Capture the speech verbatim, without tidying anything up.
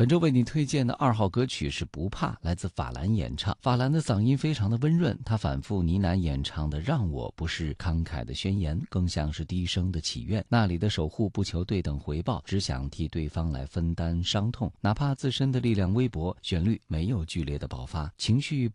本周为你推荐的二号歌曲是《不怕》，来自法兰演唱。法兰的嗓音非常的温润，他反复呢喃演唱的让我不是慷慨的宣言，更像是低声的祈愿。那里的守护不求对等回报，只想替对方来分担伤痛，哪怕自身的力量微薄，旋律没有剧烈的爆发，情绪